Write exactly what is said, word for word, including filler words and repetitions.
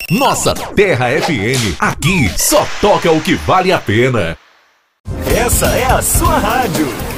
Nossa Terra F M. Aqui só toca o que vale a pena. Essa é a sua rádio.